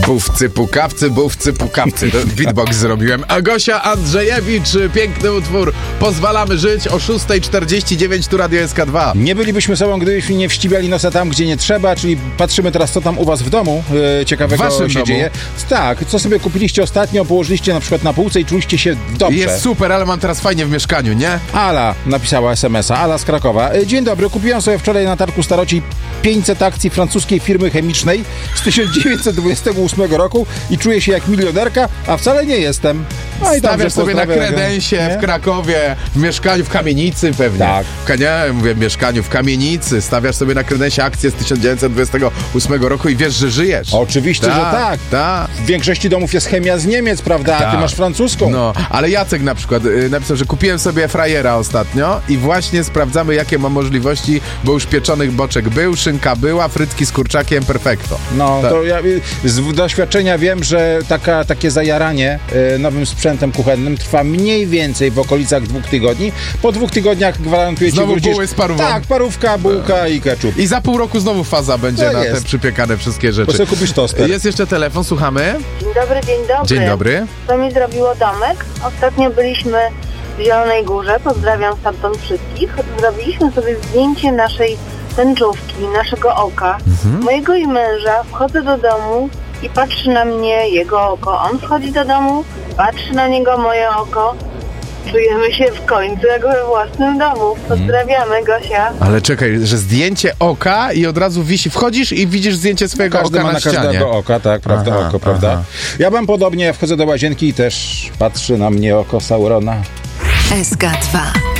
Bówcy pukawcy. Beatbox zrobiłem. Agosia Andrzejewicz, piękny utwór. Pozwalamy żyć o 6:49 tu Radio SK2. Nie bylibyśmy sobą, gdybyśmy nie wścibiali nosa tam, gdzie nie trzeba, czyli patrzymy teraz, co tam u was w domu ciekawego się dzieje. Tak, co sobie kupiliście ostatnio, położyliście na przykład na półce i czuliście się dobrze. Jest super, ale mam teraz fajnie w mieszkaniu, nie? Ala napisała SMS-a, Ala z Krakowa. Dzień dobry, kupiłem sobie wczoraj na targu Staroci 500 akcji francuskiej firmy chemicznej z 1928 roku i czuję się jak milionerka, a wcale nie jestem. No i stawiasz sobie na kredensie w Krakowie, w mieszkaniu w kamienicy pewnie. Tak. W mieszkaniu w kamienicy. Stawiasz sobie na kredensie akcję z 1928 roku i wiesz, że żyjesz. Oczywiście, że tak. W większości domów jest chemia z Niemiec, prawda? A ty masz francuską. No, ale Jacek na przykład napisał, że kupiłem sobie frajera ostatnio i właśnie sprawdzamy, jakie ma możliwości, bo już pieczonych boczek był, szynka była, frytki z kurczakiem, perfekto. No, to ja z doświadczenia wiem, że takie zajaranie nowym sprzętem kuchennym trwa mniej więcej w okolicach 2 tygodni. Po 2 tygodniach gwarantuję ci, znowu buły z parówką. Tak, parówka, bułka i ketchup. I za pół roku znowu faza będzie na te przypiekane wszystkie rzeczy. Bo sobie kupisz toster. Jest jeszcze telefon, słuchamy. Dzień dobry. Dzień dobry. To mi zrobiło domek. Ostatnio byliśmy w Zielonej Górze, pozdrawiam stamtąd wszystkich. Zrobiliśmy sobie zdjęcie naszej tęczówki, naszego oka, mojego i męża. Wchodzę do domu i patrzy na mnie jego oko. On wchodzi do domu, patrzy na niego moje oko. Czujemy się w końcu jak we własnym domu. Pozdrawiamy, Gosia. Ale czekaj, że zdjęcie oka i od razu wisi. Wchodzisz i widzisz zdjęcie swojego Każdy oka ma na ścianie. każdego oka, tak, prawda? Oko, prawda? Ja mam podobnie, ja wchodzę do łazienki i też patrzy na mnie oko Saurona. SK2.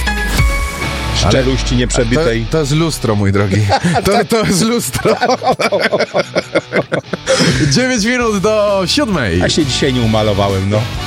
Szczeluści nieprzebitej. To jest lustro, mój drogi. To jest lustro. 9 minut do 7. Ja się dzisiaj nie umalowałem, no.